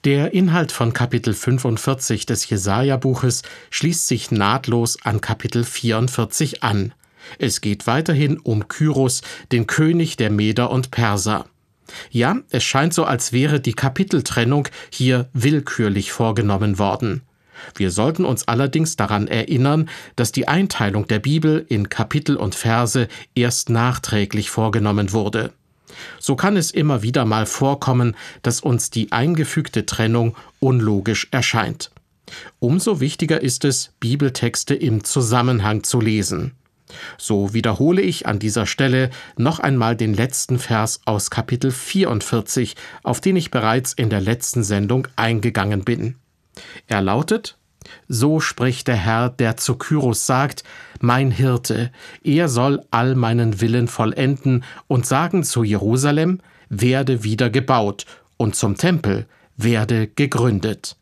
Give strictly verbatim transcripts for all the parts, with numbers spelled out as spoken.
Der Inhalt von Kapitel fünfundvierzig des Jesaja-Buches schließt sich nahtlos an Kapitel vierundvierzig an. Es geht weiterhin um Kyros, den König der Meder und Perser. Ja, es scheint so, als wäre die Kapiteltrennung hier willkürlich vorgenommen worden. Wir sollten uns allerdings daran erinnern, dass die Einteilung der Bibel in Kapitel und Verse erst nachträglich vorgenommen wurde. So kann es immer wieder mal vorkommen, dass uns die eingefügte Trennung unlogisch erscheint. Umso wichtiger ist es, Bibeltexte im Zusammenhang zu lesen. So wiederhole ich an dieser Stelle noch einmal den letzten Vers aus Kapitel vierundvierzig, auf den ich bereits in der letzten Sendung eingegangen bin. Er lautet: So spricht der Herr, der zu Kyros sagt, mein Hirte, er soll all meinen Willen vollenden und sagen zu Jerusalem, werde wieder gebaut, und zum Tempel, werde gegründet.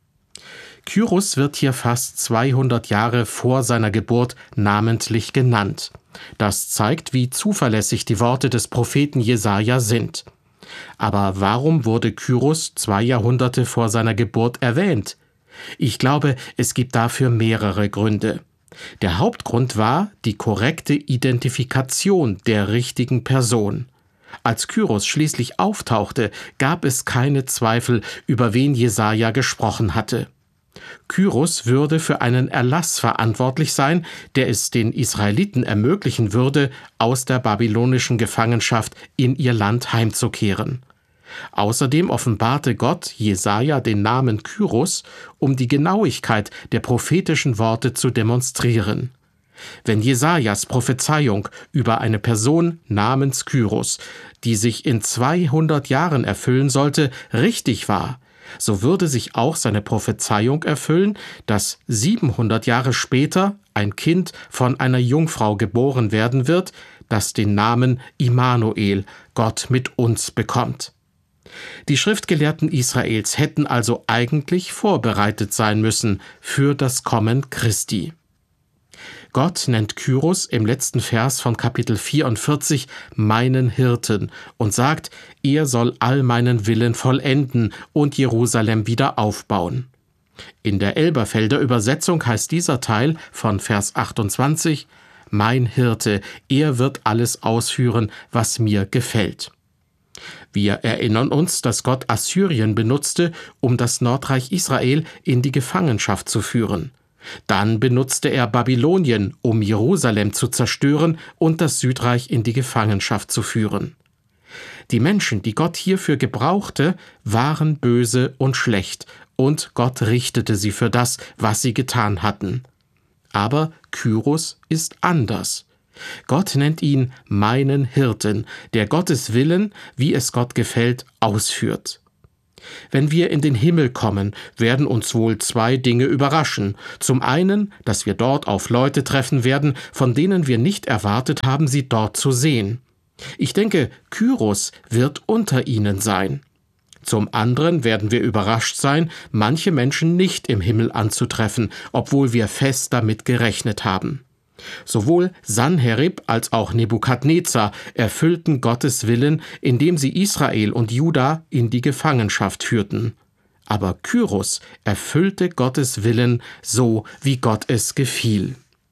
Kyros wird hier fast zweihundert Jahre vor seiner Geburt namentlich genannt. Das zeigt, wie zuverlässig die Worte des Propheten Jesaja sind. Aber warum wurde Kyros zwei Jahrhunderte vor seiner Geburt erwähnt? Ich glaube, es gibt dafür mehrere Gründe. Der Hauptgrund war die korrekte Identifikation der richtigen Person. Als Kyros schließlich auftauchte, gab es keine Zweifel, über wen Jesaja gesprochen hatte. Kyros würde für einen Erlass verantwortlich sein, der es den Israeliten ermöglichen würde, aus der babylonischen Gefangenschaft in ihr Land heimzukehren. Außerdem offenbarte Gott Jesaja den Namen Kyros, um die Genauigkeit der prophetischen Worte zu demonstrieren. Wenn Jesajas Prophezeiung über eine Person namens Kyros, die sich in zweihundert Jahren erfüllen sollte, richtig war, so würde sich auch seine Prophezeiung erfüllen, dass siebenhundert Jahre später ein Kind von einer Jungfrau geboren werden wird, das den Namen Immanuel, Gott mit uns, bekommt. Die Schriftgelehrten Israels hätten also eigentlich vorbereitet sein müssen für das Kommen Christi. Gott nennt Kyros im letzten Vers von Kapitel vierundvierzig meinen Hirten und sagt, er soll all meinen Willen vollenden und Jerusalem wieder aufbauen. In der Elberfelder Übersetzung heißt dieser Teil von Vers achtundzwanzig, mein Hirte, er wird alles ausführen, was mir gefällt. Wir erinnern uns, dass Gott Assyrien benutzte, um das Nordreich Israel in die Gefangenschaft zu führen. Dann benutzte er Babylonien, um Jerusalem zu zerstören und das Südreich in die Gefangenschaft zu führen. Die Menschen, die Gott hierfür gebrauchte, waren böse und schlecht, und Gott richtete sie für das, was sie getan hatten. Aber Kyros ist anders. Gott nennt ihn meinen Hirten, der Gottes Willen, wie es Gott gefällt, ausführt. Wenn wir in den Himmel kommen, werden uns wohl zwei Dinge überraschen. Zum einen, dass wir dort auf Leute treffen werden, von denen wir nicht erwartet haben, sie dort zu sehen. Ich denke, Kyros wird unter ihnen sein. Zum anderen werden wir überrascht sein, manche Menschen nicht im Himmel anzutreffen, obwohl wir fest damit gerechnet haben. Sowohl Sanherib als auch Nebukadnezar erfüllten Gottes Willen, indem sie Israel und Juda in die Gefangenschaft führten. Aber Kyros erfüllte Gottes Willen so, wie Gott es gefiel.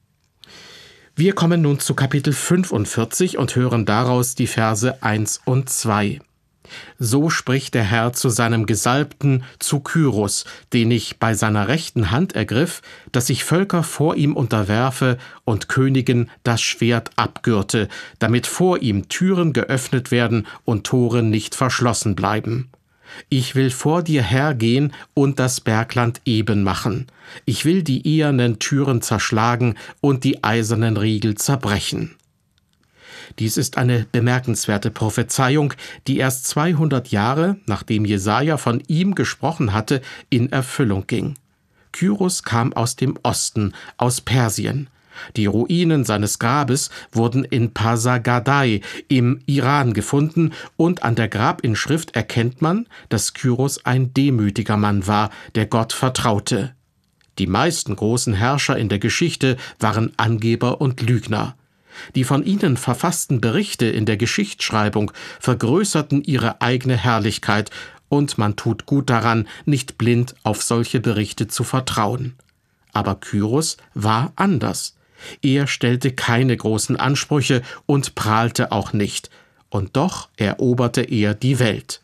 Wir kommen nun zu Kapitel fünfundvierzig und hören daraus die Verse eins und zwei. So spricht der Herr zu seinem Gesalbten, zu Kyros, den ich bei seiner rechten Hand ergriff, dass ich Völker vor ihm unterwerfe und Königen das Schwert abgürte, damit vor ihm Türen geöffnet werden und Tore nicht verschlossen bleiben. Ich will vor dir hergehen und das Bergland eben machen. Ich will die ehernen Türen zerschlagen und die eisernen Riegel zerbrechen. Dies ist eine bemerkenswerte Prophezeiung, die erst zweihundert Jahre, nachdem Jesaja von ihm gesprochen hatte, in Erfüllung ging. Kyros kam aus dem Osten, aus Persien. Die Ruinen seines Grabes wurden in Pasargadae im Iran gefunden und an der Grabinschrift erkennt man, dass Kyros ein demütiger Mann war, der Gott vertraute. Die meisten großen Herrscher in der Geschichte waren Angeber und Lügner. Die von ihnen verfassten Berichte in der Geschichtsschreibung vergrößerten ihre eigene Herrlichkeit und man tut gut daran, nicht blind auf solche Berichte zu vertrauen. Aber Kyros war anders. Er stellte keine großen Ansprüche und prahlte auch nicht, und doch eroberte er die Welt.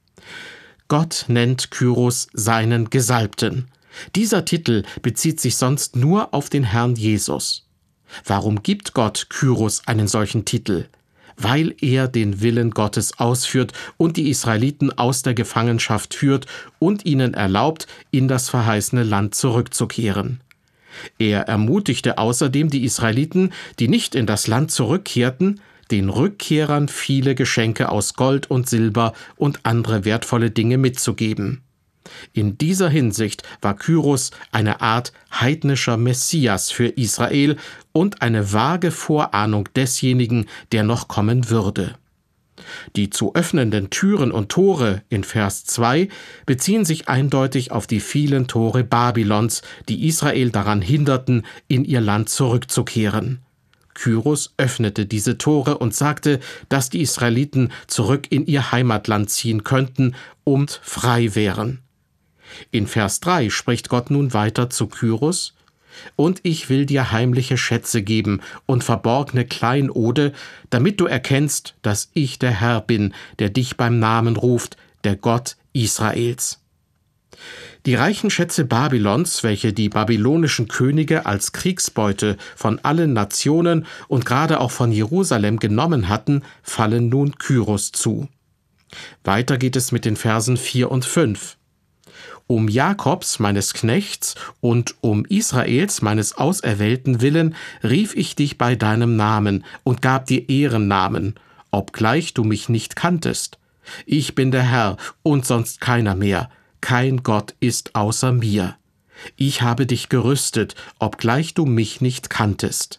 Gott nennt Kyros seinen Gesalbten. Dieser Titel bezieht sich sonst nur auf den Herrn Jesus. Warum gibt Gott Kyros einen solchen Titel? Weil er den Willen Gottes ausführt und die Israeliten aus der Gefangenschaft führt und ihnen erlaubt, in das verheißene Land zurückzukehren. Er ermutigte außerdem die Israeliten, die nicht in das Land zurückkehrten, den Rückkehrern viele Geschenke aus Gold und Silber und andere wertvolle Dinge mitzugeben. In dieser Hinsicht war Kyros eine Art heidnischer Messias für Israel und eine vage Vorahnung desjenigen, der noch kommen würde. Die zu öffnenden Türen und Tore in Vers zwei beziehen sich eindeutig auf die vielen Tore Babylons, die Israel daran hinderten, in ihr Land zurückzukehren. Kyros öffnete diese Tore und sagte, dass die Israeliten zurück in ihr Heimatland ziehen könnten und frei wären. In Vers drei spricht Gott nun weiter zu Kyros: »Und ich will dir heimliche Schätze geben und verborgene Kleinode, damit du erkennst, dass ich der Herr bin, der dich beim Namen ruft, der Gott Israels.« Die reichen Schätze Babylons, welche die babylonischen Könige als Kriegsbeute von allen Nationen und gerade auch von Jerusalem genommen hatten, fallen nun Kyros zu. Weiter geht es mit den Versen vier und fünf. »Um Jakobs, meines Knechts, und um Israels, meines Auserwählten willen, rief ich dich bei deinem Namen und gab dir Ehrennamen, obgleich du mich nicht kanntest. Ich bin der Herr und sonst keiner mehr. Kein Gott ist außer mir. Ich habe dich gerüstet, obgleich du mich nicht kanntest.«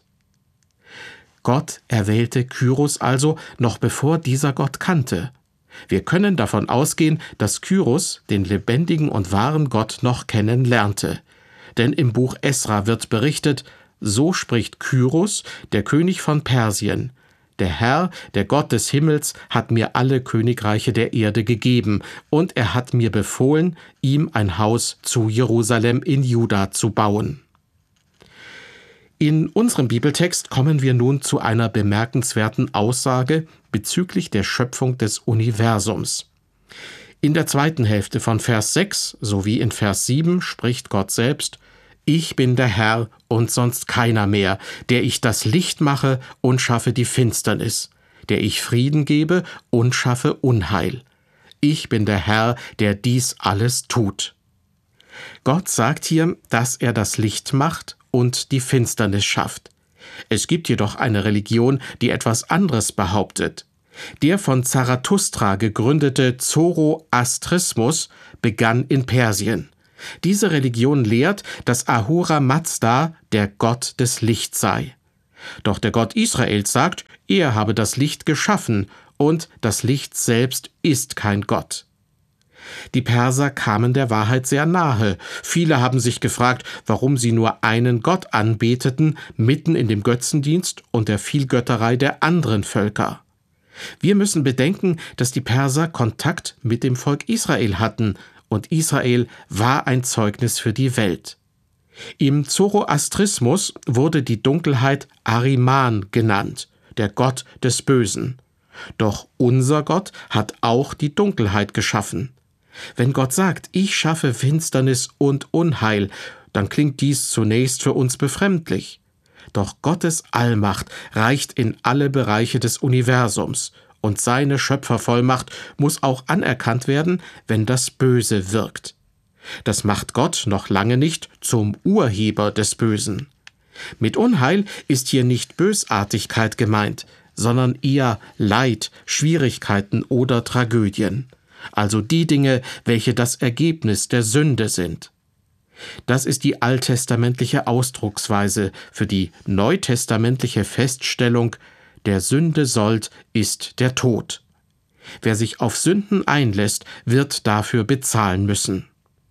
Gott erwählte Kyros also, noch bevor dieser Gott kannte. Wir können davon ausgehen, dass Kyros den lebendigen und wahren Gott noch kennenlernte. Denn im Buch Esra wird berichtet: »So spricht Kyros, der König von Persien: Der Herr, der Gott des Himmels, hat mir alle Königreiche der Erde gegeben, und er hat mir befohlen, ihm ein Haus zu Jerusalem in Juda zu bauen.« In unserem Bibeltext kommen wir nun zu einer bemerkenswerten Aussage bezüglich der Schöpfung des Universums. In der zweiten Hälfte von Vers sechs sowie in Vers sieben spricht Gott selbst: »Ich bin der Herr und sonst keiner mehr, der ich das Licht mache und schaffe die Finsternis, der ich Frieden gebe und schaffe Unheil. Ich bin der Herr, der dies alles tut.« Gott sagt hier, dass er das Licht macht und die Finsternis schafft. Es gibt jedoch eine Religion, die etwas anderes behauptet. Der von Zarathustra gegründete Zoroastrismus begann in Persien. Diese Religion lehrt, dass Ahura Mazda der Gott des Lichts sei. Doch der Gott Israels sagt, er habe das Licht geschaffen und das Licht selbst ist kein Gott. Die Perser kamen der Wahrheit sehr nahe. Viele haben sich gefragt, warum sie nur einen Gott anbeteten, mitten in dem Götzendienst und der Vielgötterei der anderen Völker. Wir müssen bedenken, dass die Perser Kontakt mit dem Volk Israel hatten, und Israel war ein Zeugnis für die Welt. Im Zoroastrismus wurde die Dunkelheit Ahriman genannt, der Gott des Bösen. Doch unser Gott hat auch die Dunkelheit geschaffen. Wenn Gott sagt, ich schaffe Finsternis und Unheil, dann klingt dies zunächst für uns befremdlich. Doch Gottes Allmacht reicht in alle Bereiche des Universums, und seine Schöpfervollmacht muss auch anerkannt werden, wenn das Böse wirkt. Das macht Gott noch lange nicht zum Urheber des Bösen. Mit Unheil ist hier nicht Bösartigkeit gemeint, sondern eher Leid, Schwierigkeiten oder Tragödien. Also die Dinge, welche das Ergebnis der Sünde sind. Das ist die alttestamentliche Ausdrucksweise für die neutestamentliche Feststellung: Der Sünde Sold ist der Tod. Wer sich auf Sünden einlässt, wird dafür bezahlen müssen.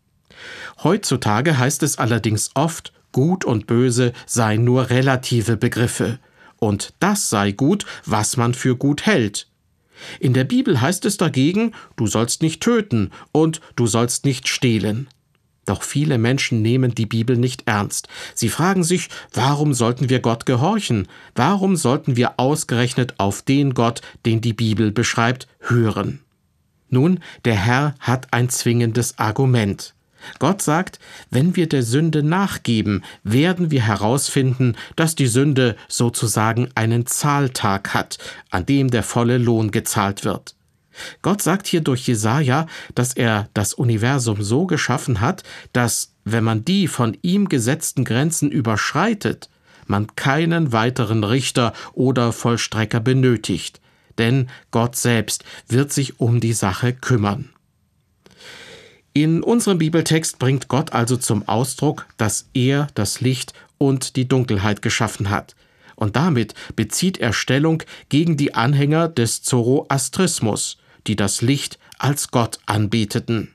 Heutzutage heißt es allerdings oft, Gut und Böse seien nur relative Begriffe, und das sei gut, was man für gut hält. In der Bibel heißt es dagegen, du sollst nicht töten und du sollst nicht stehlen. Doch viele Menschen nehmen die Bibel nicht ernst. Sie fragen sich, warum sollten wir Gott gehorchen? Warum sollten wir ausgerechnet auf den Gott, den die Bibel beschreibt, hören? Nun, der Herr hat ein zwingendes Argument. Gott sagt, wenn wir der Sünde nachgeben, werden wir herausfinden, dass die Sünde sozusagen einen Zahltag hat, an dem der volle Lohn gezahlt wird. Gott sagt hier durch Jesaja, dass er das Universum so geschaffen hat, dass, wenn man die von ihm gesetzten Grenzen überschreitet, man keinen weiteren Richter oder Vollstrecker benötigt, denn Gott selbst wird sich um die Sache kümmern. In unserem Bibeltext bringt Gott also zum Ausdruck, dass er das Licht und die Dunkelheit geschaffen hat. Und damit bezieht er Stellung gegen die Anhänger des Zoroastrismus, die das Licht als Gott anbeteten.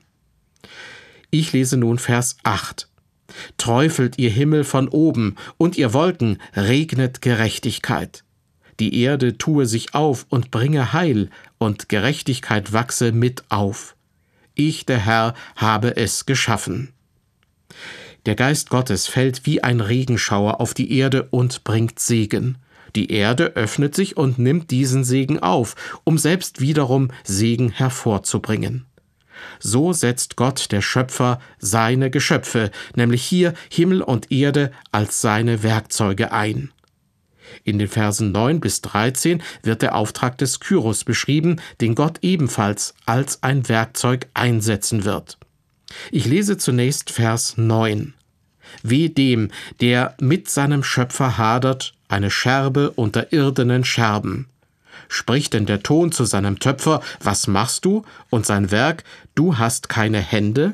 Ich lese nun Vers acht. Träufelt ihr Himmel von oben, und ihr Wolken regnet Gerechtigkeit. Die Erde tue sich auf und bringe Heil, und Gerechtigkeit wachse mit auf. Ich, der Herr, habe es geschaffen. Der Geist Gottes fällt wie ein Regenschauer auf die Erde und bringt Segen. Die Erde öffnet sich und nimmt diesen Segen auf, um selbst wiederum Segen hervorzubringen. So setzt Gott, der Schöpfer, seine Geschöpfe, nämlich hier Himmel und Erde, als seine Werkzeuge ein. In den Versen neun bis dreizehn wird der Auftrag des Kyros beschrieben, den Gott ebenfalls als ein Werkzeug einsetzen wird. Ich lese zunächst Vers neun. Weh dem, der mit seinem Schöpfer hadert, eine Scherbe unter irdenen Scherben. Spricht denn der Ton zu seinem Töpfer, was machst du? Und sein Werk, du hast keine Hände?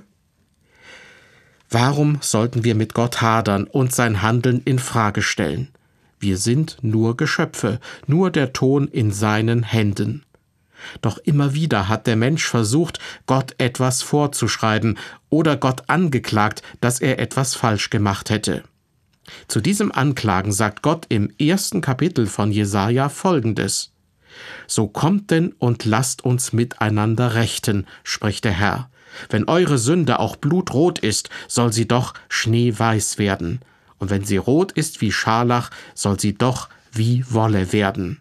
Warum sollten wir mit Gott hadern und sein Handeln in Frage stellen? Wir sind nur Geschöpfe, nur der Ton in seinen Händen. Doch immer wieder hat der Mensch versucht, Gott etwas vorzuschreiben oder Gott angeklagt, dass er etwas falsch gemacht hätte. Zu diesem Anklagen sagt Gott im ersten Kapitel von Jesaja Folgendes: So kommt denn und lasst uns miteinander rechten, spricht der Herr. Wenn eure Sünde auch blutrot ist, soll sie doch schneeweiß werden. Und wenn sie rot ist wie Scharlach, soll sie doch wie Wolle werden.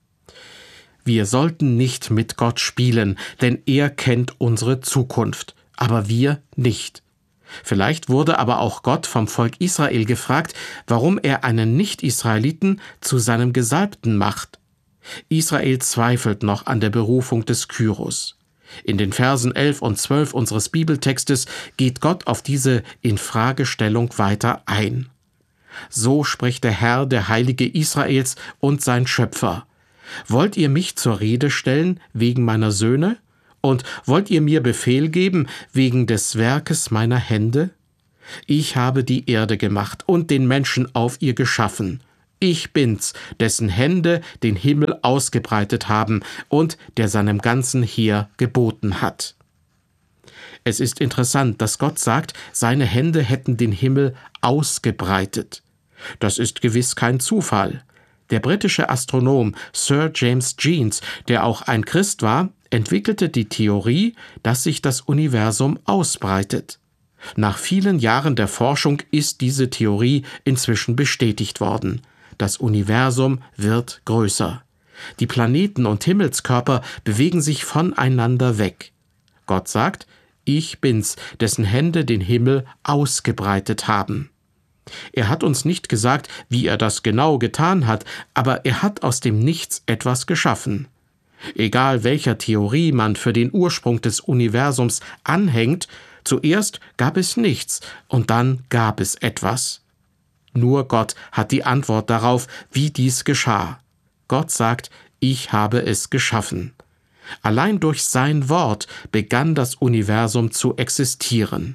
Wir sollten nicht mit Gott spielen, denn er kennt unsere Zukunft, aber wir nicht. Vielleicht wurde aber auch Gott vom Volk Israel gefragt, warum er einen Nicht-Israeliten zu seinem Gesalbten macht. Israel zweifelt noch an der Berufung des Kyros. In den Versen elf und zwölf unseres Bibeltextes geht Gott auf diese Infragestellung weiter ein. So spricht der Herr, der Heilige Israels und sein Schöpfer. Wollt ihr mich zur Rede stellen wegen meiner Söhne? Und wollt ihr mir Befehl geben wegen des Werkes meiner Hände? Ich habe die Erde gemacht und den Menschen auf ihr geschaffen. Ich bin's, dessen Hände den Himmel ausgebreitet haben und der seinem ganzen Heer geboten hat. Es ist interessant, dass Gott sagt, seine Hände hätten den Himmel ausgebreitet. Das ist gewiss kein Zufall. Der britische Astronom Sir James Jeans, der auch ein Christ war, entwickelte die Theorie, dass sich das Universum ausbreitet. Nach vielen Jahren der Forschung ist diese Theorie inzwischen bestätigt worden. Das Universum wird größer. Die Planeten und Himmelskörper bewegen sich voneinander weg. Gott sagt, ich bin's, dessen Hände den Himmel ausgebreitet haben. Er hat uns nicht gesagt, wie er das genau getan hat, aber er hat aus dem Nichts etwas geschaffen. Egal welcher Theorie man für den Ursprung des Universums anhängt, zuerst gab es nichts und dann gab es etwas. Nur Gott hat die Antwort darauf, wie dies geschah. Gott sagt, ich habe es geschaffen. Allein durch sein Wort begann das Universum zu existieren.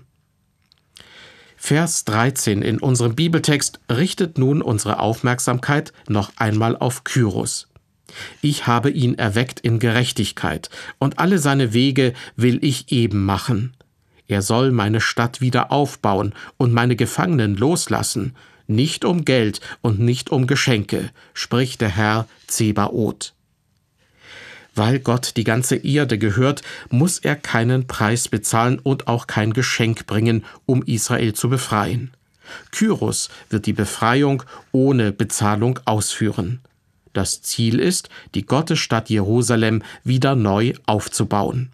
Vers dreizehn in unserem Bibeltext richtet nun unsere Aufmerksamkeit noch einmal auf Kyros. Ich habe ihn erweckt in Gerechtigkeit, und alle seine Wege will ich eben machen. Er soll meine Stadt wieder aufbauen und meine Gefangenen loslassen, nicht um Geld und nicht um Geschenke, spricht der Herr Zebaoth. Weil Gott die ganze Erde gehört, muss er keinen Preis bezahlen und auch kein Geschenk bringen, um Israel zu befreien. Kyros wird die Befreiung ohne Bezahlung ausführen. Das Ziel ist, die Gottesstadt Jerusalem wieder neu aufzubauen.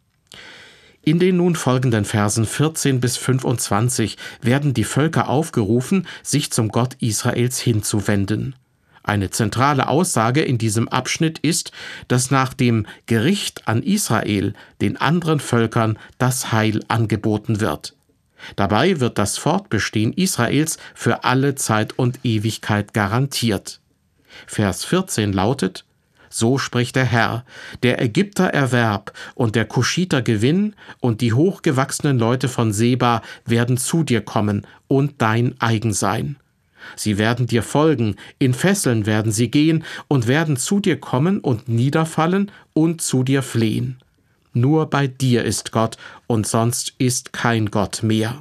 In den nun folgenden Versen vierzehn bis fünfundzwanzig werden die Völker aufgerufen, sich zum Gott Israels hinzuwenden. Eine zentrale Aussage in diesem Abschnitt ist, dass nach dem Gericht an Israel den anderen Völkern das Heil angeboten wird. Dabei wird das Fortbestehen Israels für alle Zeit und Ewigkeit garantiert. Vers vierzehn lautet: So spricht der Herr, der Ägypter Erwerb und der Kuschiter Gewinn und die hochgewachsenen Leute von Seba werden zu dir kommen und dein eigen sein. Sie werden dir folgen, in Fesseln werden sie gehen und werden zu dir kommen und niederfallen und zu dir flehen. Nur bei dir ist Gott und sonst ist kein Gott mehr.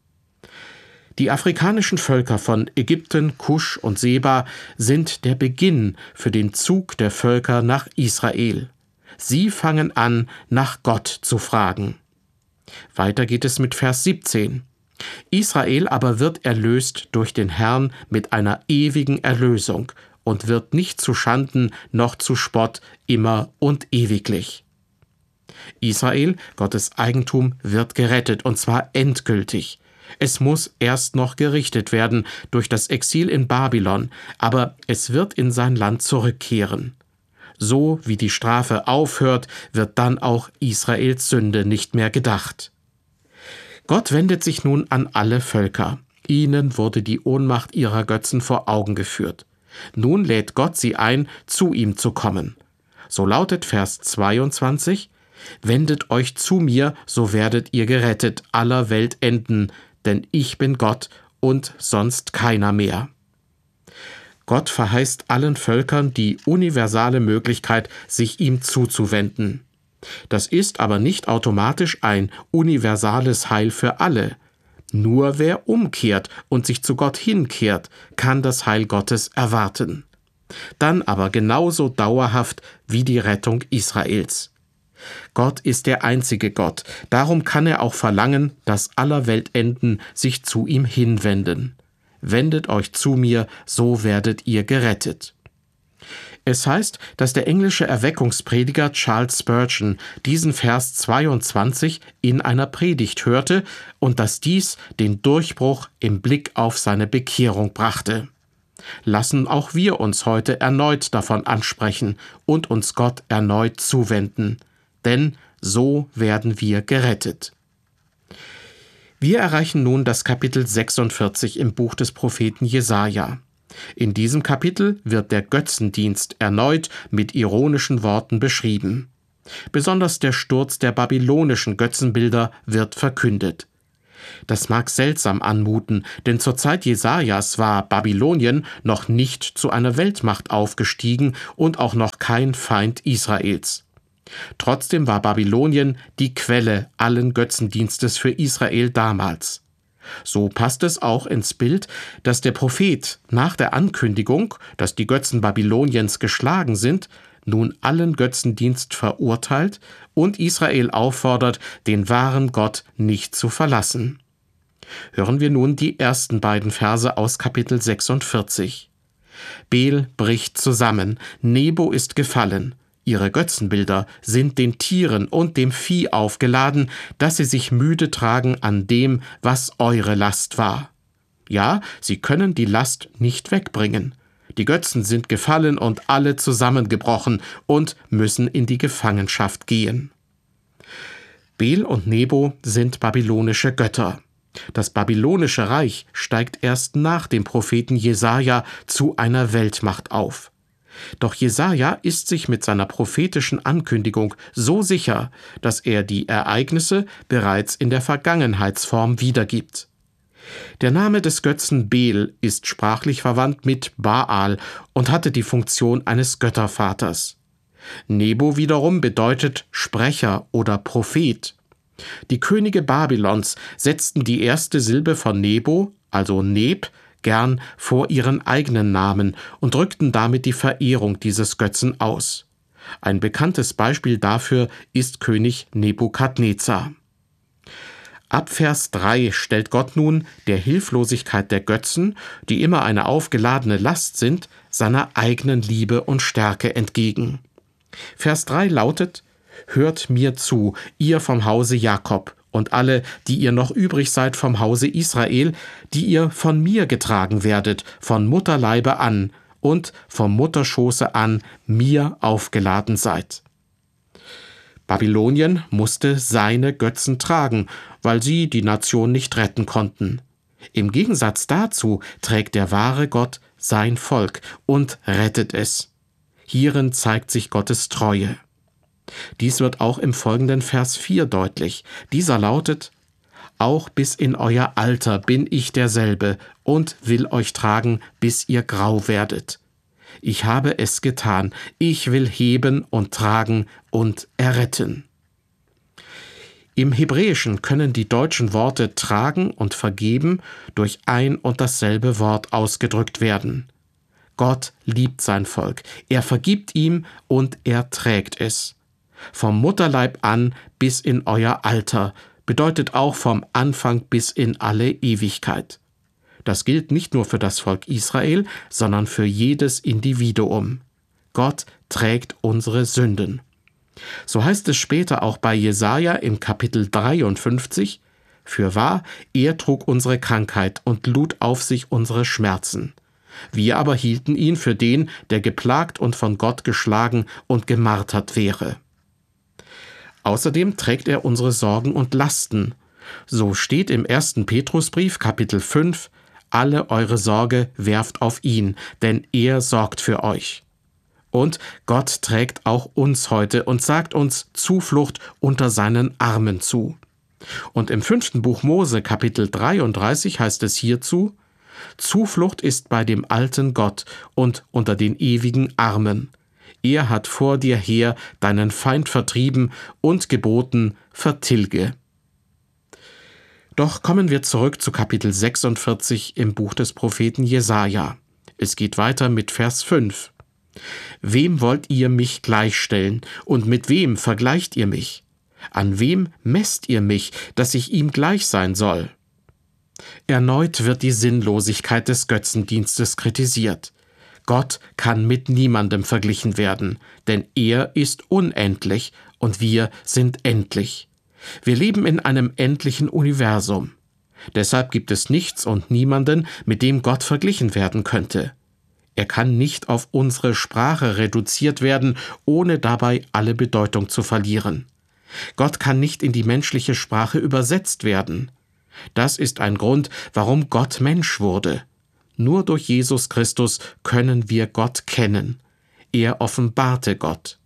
Die afrikanischen Völker von Ägypten, Kusch und Seba sind der Beginn für den Zug der Völker nach Israel. Sie fangen an, nach Gott zu fragen. Weiter geht es mit Vers siebzehn. Israel aber wird erlöst durch den Herrn mit einer ewigen Erlösung und wird nicht zu Schanden noch zu Spott immer und ewiglich. Israel, Gottes Eigentum, wird gerettet, und zwar endgültig. Es muss erst noch gerichtet werden durch das Exil in Babylon, aber es wird in sein Land zurückkehren. So wie die Strafe aufhört, wird dann auch Israels Sünde nicht mehr gedacht. Gott wendet sich nun an alle Völker. Ihnen wurde die Ohnmacht ihrer Götzen vor Augen geführt. Nun lädt Gott sie ein, zu ihm zu kommen. So lautet Vers zweiundzwanzig: Wendet euch zu mir, so werdet ihr gerettet aller Weltenden, denn ich bin Gott und sonst keiner mehr. Gott verheißt allen Völkern die universale Möglichkeit, sich ihm zuzuwenden. Das ist aber nicht automatisch ein universales Heil für alle. Nur wer umkehrt und sich zu Gott hinkehrt, kann das Heil Gottes erwarten. Dann aber genauso dauerhaft wie die Rettung Israels. Gott ist der einzige Gott, darum kann er auch verlangen, dass aller Weltenden sich zu ihm hinwenden. Wendet euch zu mir, so werdet ihr gerettet. Es heißt, dass der englische Erweckungsprediger Charles Spurgeon diesen Vers zweiundzwanzig in einer Predigt hörte und dass dies den Durchbruch im Blick auf seine Bekehrung brachte. Lassen auch wir uns heute erneut davon ansprechen und uns Gott erneut zuwenden, denn so werden wir gerettet. Wir erreichen nun das Kapitel sechsundvierzig im Buch des Propheten Jesaja. In diesem Kapitel wird der Götzendienst erneut mit ironischen Worten beschrieben. Besonders der Sturz der babylonischen Götzenbilder wird verkündet. Das mag seltsam anmuten, denn zur Zeit Jesajas war Babylonien noch nicht zu einer Weltmacht aufgestiegen und auch noch kein Feind Israels. Trotzdem war Babylonien die Quelle allen Götzendienstes für Israel damals. So passt es auch ins Bild, dass der Prophet nach der Ankündigung, dass die Götzen Babyloniens geschlagen sind, nun allen Götzendienst verurteilt und Israel auffordert, den wahren Gott nicht zu verlassen. Hören wir nun die ersten beiden Verse aus Kapitel sechsundvierzig. Bel bricht zusammen, Nebo ist gefallen. Ihre Götzenbilder sind den Tieren und dem Vieh aufgeladen, dass sie sich müde tragen an dem, was eure Last war. Ja, sie können die Last nicht wegbringen. Die Götzen sind gefallen und alle zusammengebrochen und müssen in die Gefangenschaft gehen. Bel und Nebo sind babylonische Götter. Das babylonische Reich steigt erst nach dem Propheten Jesaja zu einer Weltmacht auf. Doch Jesaja ist sich mit seiner prophetischen Ankündigung so sicher, dass er die Ereignisse bereits in der Vergangenheitsform wiedergibt. Der Name des Götzen Bel ist sprachlich verwandt mit Baal und hatte die Funktion eines Göttervaters. Nebo wiederum bedeutet Sprecher oder Prophet. Die Könige Babylons setzten die erste Silbe von Nebo, also Neb, gern vor ihren eigenen Namen und drückten damit die Verehrung dieses Götzen aus. Ein bekanntes Beispiel dafür ist König Nebukadnezar. Ab Vers drei stellt Gott nun der Hilflosigkeit der Götzen, die immer eine aufgeladene Last sind, seiner eigenen Liebe und Stärke entgegen. Vers drei lautet: Hört mir zu, ihr vom Hause Jakob, und alle, die ihr noch übrig seid vom Hause Israel, die ihr von mir getragen werdet, von Mutterleibe an und vom Mutterschoße an mir aufgeladen seid. Babylonien musste seine Götzen tragen, weil sie die Nation nicht retten konnten. Im Gegensatz dazu trägt der wahre Gott sein Volk und rettet es. Hierin zeigt sich Gottes Treue. Dies wird auch im folgenden Vers vier deutlich. Dieser lautet: Auch bis in euer Alter bin ich derselbe und will euch tragen, bis ihr grau werdet. Ich habe es getan, ich will heben und tragen und erretten. Im Hebräischen können die deutschen Worte tragen und vergeben durch ein und dasselbe Wort ausgedrückt werden. Gott liebt sein Volk, er vergibt ihm und er trägt es. Vom Mutterleib an bis in euer Alter bedeutet auch vom Anfang bis in alle Ewigkeit. Das gilt nicht nur für das Volk Israel, sondern für jedes Individuum. Gott trägt unsere Sünden. So heißt es später auch bei Jesaja im Kapitel dreiundfünfzig: Fürwahr, er trug unsere Krankheit und lud auf sich unsere Schmerzen. Wir aber hielten ihn für den, der geplagt und von Gott geschlagen und gemartert wäre. Außerdem trägt er unsere Sorgen und Lasten. So steht im ersten Petrusbrief, Kapitel fünf: Alle eure Sorge werft auf ihn, denn er sorgt für euch. Und Gott trägt auch uns heute und sagt uns Zuflucht unter seinen Armen zu. Und im fünften Buch Mose, Kapitel dreiunddreißig, heißt es hierzu: Zuflucht ist bei dem alten Gott und unter den ewigen Armen. Er hat vor dir her deinen Feind vertrieben und geboten, vertilge. Doch kommen wir zurück zu Kapitel sechsundvierzig im Buch des Propheten Jesaja. Es geht weiter mit Vers fünf. Wem wollt ihr mich gleichstellen und mit wem vergleicht ihr mich? An wem messt ihr mich, dass ich ihm gleich sein soll? Erneut wird die Sinnlosigkeit des Götzendienstes kritisiert. Gott kann mit niemandem verglichen werden, denn er ist unendlich und wir sind endlich. Wir leben in einem endlichen Universum. Deshalb gibt es nichts und niemanden, mit dem Gott verglichen werden könnte. Er kann nicht auf unsere Sprache reduziert werden, ohne dabei alle Bedeutung zu verlieren. Gott kann nicht in die menschliche Sprache übersetzt werden. Das ist ein Grund, warum Gott Mensch wurde. Nur durch Jesus Christus können wir Gott kennen. Er offenbarte Gott.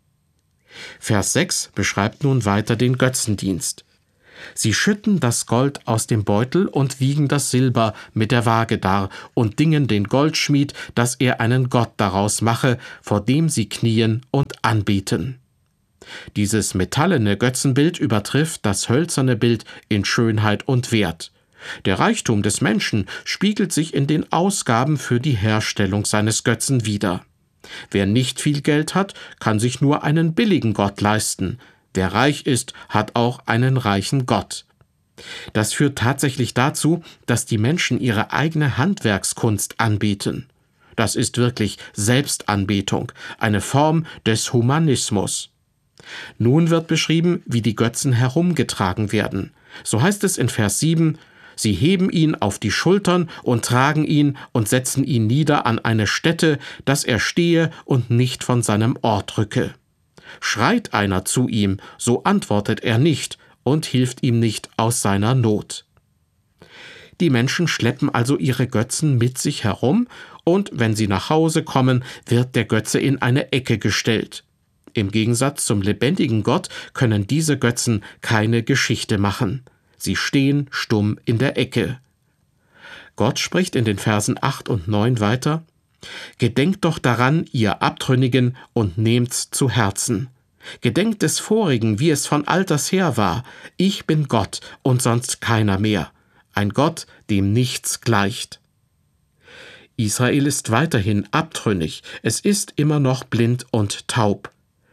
Vers sechs beschreibt nun weiter den Götzendienst. Sie schütten das Gold aus dem Beutel und wiegen das Silber mit der Waage dar und dingen den Goldschmied, dass er einen Gott daraus mache, vor dem sie knien und anbeten. Dieses metallene Götzenbild übertrifft das hölzerne Bild in Schönheit und Wert. Der Reichtum des Menschen spiegelt sich in den Ausgaben für die Herstellung seines Götzen wider. Wer nicht viel Geld hat, kann sich nur einen billigen Gott leisten. Wer reich ist, hat auch einen reichen Gott. Das führt tatsächlich dazu, dass die Menschen ihre eigene Handwerkskunst anbieten. Das ist wirklich Selbstanbetung, eine Form des Humanismus. Nun wird beschrieben, wie die Götzen herumgetragen werden. So heißt es in Vers sieben: Sie heben ihn auf die Schultern und tragen ihn und setzen ihn nieder an eine Stätte, dass er stehe und nicht von seinem Ort rücke. Schreit einer zu ihm, so antwortet er nicht und hilft ihm nicht aus seiner Not. Die Menschen schleppen also ihre Götzen mit sich herum, und wenn sie nach Hause kommen, wird der Götze in eine Ecke gestellt. Im Gegensatz zum lebendigen Gott können diese Götzen keine Geschichte machen. Sie stehen stumm in der Ecke. Gott spricht in den Versen acht und neun weiter: Gedenkt doch daran, ihr Abtrünnigen, und nehmt's zu Herzen. Gedenkt des Vorigen, wie es von alters her war. Ich bin Gott und sonst keiner mehr. Ein Gott, dem nichts gleicht. Israel ist weiterhin abtrünnig. Es ist immer noch blind und taub.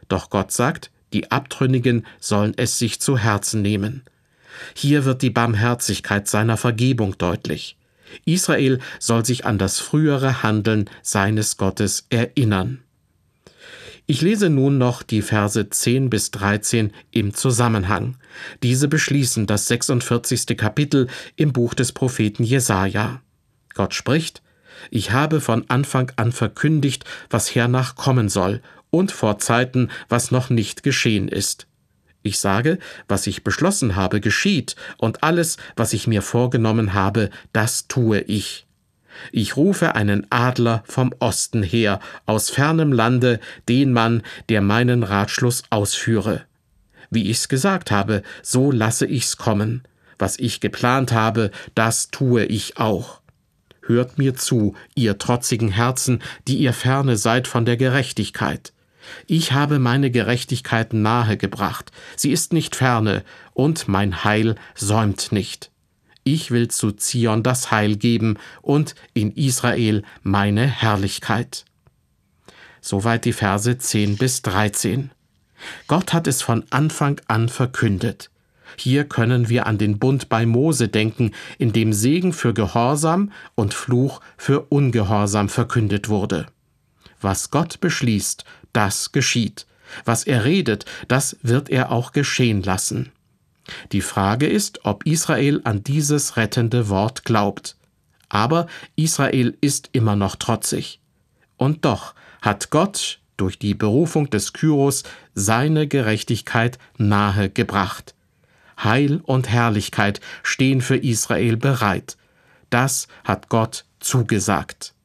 Doch Gott sagt, die Abtrünnigen sollen es sich zu Herzen nehmen. Hier wird die Barmherzigkeit seiner Vergebung deutlich. Israel soll sich an das frühere Handeln seines Gottes erinnern. Ich lese nun noch die Verse zehn bis dreizehn im Zusammenhang. Diese beschließen das sechsundvierzigste Kapitel im Buch des Propheten Jesaja. Gott spricht: Ich habe von Anfang an verkündigt, was hernach kommen soll, und vor Zeiten, was noch nicht geschehen ist. Ich sage, was ich beschlossen habe, geschieht, und alles, was ich mir vorgenommen habe, das tue ich. Ich rufe einen Adler vom Osten her, aus fernem Lande, den Mann, der meinen Ratschluss ausführe. Wie ich's gesagt habe, so lasse ich's kommen. Was ich geplant habe, das tue ich auch. Hört mir zu, ihr trotzigen Herzen, die ihr ferne seid von der Gerechtigkeit. Ich habe meine Gerechtigkeit nahe gebracht, sie ist nicht ferne, und mein Heil säumt nicht. Ich will zu Zion das Heil geben und in Israel meine Herrlichkeit. Soweit die Verse zehn bis dreizehn. Gott hat es von Anfang an verkündet. Hier können wir an den Bund bei Mose denken, in dem Segen für Gehorsam und Fluch für Ungehorsam verkündet wurde. Was Gott beschließt, das geschieht. Was er redet, das wird er auch geschehen lassen. Die Frage ist, ob Israel an dieses rettende Wort glaubt. Aber Israel ist immer noch trotzig. Und doch hat Gott durch die Berufung des Kyros seine Gerechtigkeit nahe gebracht. Heil und Herrlichkeit stehen für Israel bereit. Das hat Gott zugesagt.